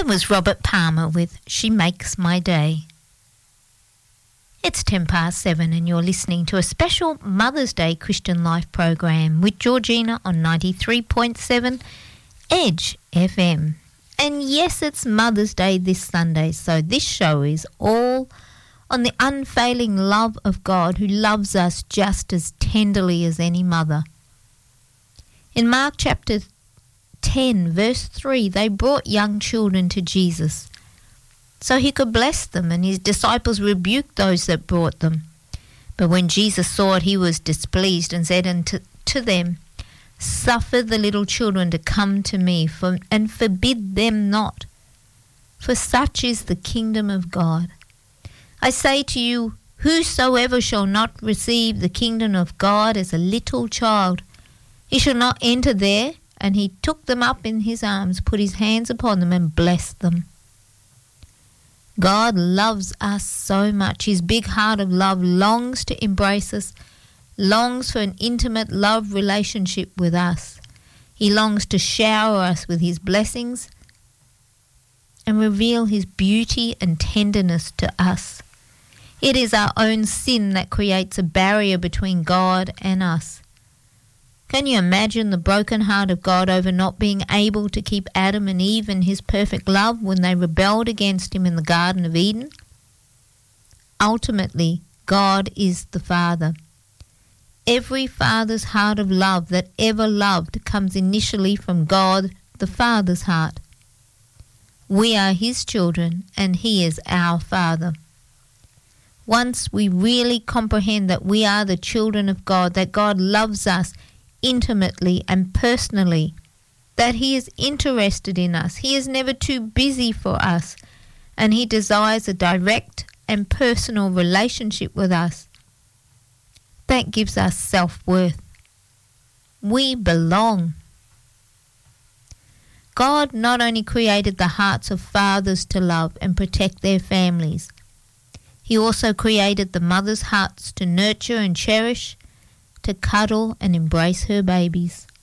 That was Robert Palmer with She Makes My Day. It's 7:10 and you're listening to a special Mother's Day Christian Life program with Georgina on 93.7 Edge FM. And yes, it's Mother's Day this Sunday, so this show is all on the unfailing love of God who loves us just as tenderly as any mother. In Mark chapter 10, verse 3, they brought young children to Jesus so he could bless them, and his disciples rebuked those that brought them. But when Jesus saw it, he was displeased and said to them, "Suffer the little children to come to me, and forbid them not, for such is the kingdom of God. I say to you, whosoever shall not receive the kingdom of God as a little child, he shall not enter there." And he took them up in his arms, put his hands upon them, and blessed them. God loves us so much. His big heart of love longs to embrace us, longs for an intimate love relationship with us. He longs to shower us with his blessings and reveal his beauty and tenderness to us. It is our own sin that creates a barrier between God and us. Can you imagine the broken heart of God over not being able to keep Adam and Eve in his perfect love when they rebelled against him in the Garden of Eden? Ultimately, God is the Father. Every father's heart of love that ever loved comes initially from God, the Father's heart. We are his children, and he is our Father. Once we really comprehend that we are the children of God, that God loves us intimately and personally, that he is interested in us, he is never too busy for us, and he desires a direct and personal relationship with us, that gives us self-worth. We belong. God not only created the hearts of fathers to love and protect their families, he also created the mother's hearts to nurture and cherish, to cuddle and embrace her babies.